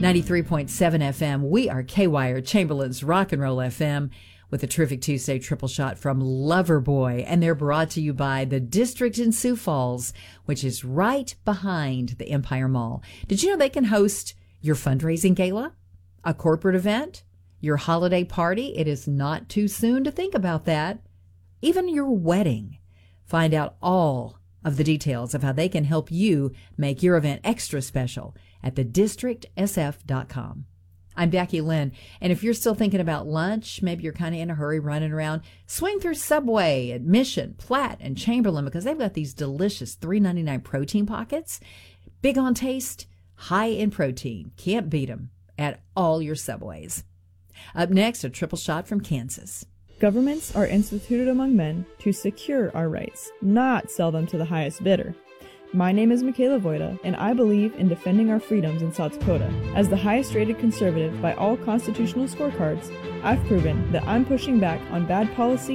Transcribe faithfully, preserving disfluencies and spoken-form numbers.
ninety-three point seven F M. We are K-Wire, Chamberlain's Rock and Roll F M, with a terrific Tuesday triple shot from Loverboy. And they're brought to you by the District in Sioux Falls, which is right behind the Empire Mall. Did you know they can host your fundraising gala, a corporate event, your holiday party? It is not too soon to think about that. Even your wedding. Find out all of the details of how they can help you make your event extra special at the district s f dot com. I'm Becky Lynn, and if you're still thinking about lunch, maybe you're kind of in a hurry running around, swing through Subway at Mission, Platte, and Chamberlain, because they've got these delicious three ninety-nine protein pockets. Big on taste, high in protein. Can't beat them at all your Subways. Up next, a triple shot from Kansas. Governments are instituted among men to secure our rights, not sell them to the highest bidder. My name is Michaela Voida, and I believe in defending our freedoms in South Dakota. As the highest-rated conservative by all constitutional scorecards, I've proven that I'm pushing back on bad policy